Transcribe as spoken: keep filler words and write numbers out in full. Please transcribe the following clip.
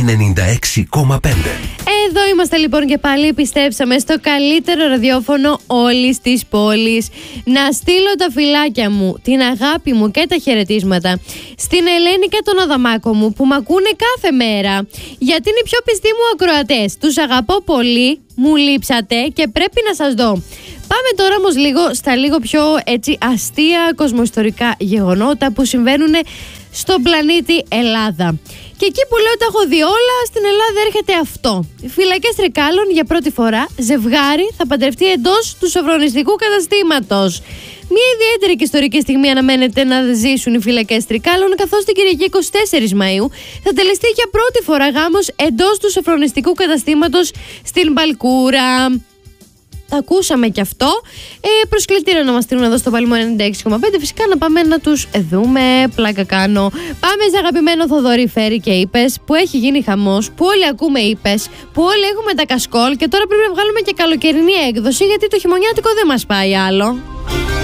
ενενήντα έξι κόμμα πέντε. Εδώ είμαστε λοιπόν και πάλι, επιστρέψαμε στο καλύτερο ραδιόφωνο όλης της πόλης. Να στείλω τα φιλάκια μου, την αγάπη μου και τα χαιρετίσματα στην Ελένη και τον Αδαμάκο μου που μ' ακούνε κάθε μέρα, γιατί είναι οι πιο πιστοί μου ακροατές. Τους αγαπώ πολύ, μου λείψατε και πρέπει να σας δω. Πάμε τώρα όμως λίγο στα λίγο πιο έτσι αστεία κοσμοϊστορικά γεγονότα που συμβαίνουν στον πλανήτη Ελλάδα. Και εκεί που λέω τα έχω δει όλα, στην Ελλάδα έρχεται αυτό. Φυλακές Τρικάλων για πρώτη φορά, ζευγάρι θα παντρευτεί εντός του σοφρονιστικού καταστήματος. Μια ιδιαίτερη και ιστορική στιγμή αναμένεται να ζήσουν οι φυλακές Τρικάλων, καθώς την Κυριακή εικοστή τέταρτη Μαΐου θα τελεστεί για πρώτη φορά γάμος εντός του σοφρονιστικού καταστήματος στην Μπαλκούρα. Τα ακούσαμε κι αυτό. Ε, προσκλητήριο να μας στείλουν εδώ στο Παλαιμό ενενήντα έξι κόμμα πέντε. Φυσικά να πάμε να τους δούμε. Πλάκα κάνω. Πάμε σε αγαπημένο Θοδωρή Φέρη και Είπες, που έχει γίνει χαμός, που όλοι ακούμε Είπες, που όλοι έχουμε τα κασκόλ και τώρα πρέπει να βγάλουμε και καλοκαιρινή έκδοση, γιατί το χειμωνιάτικο δεν μας πάει άλλο.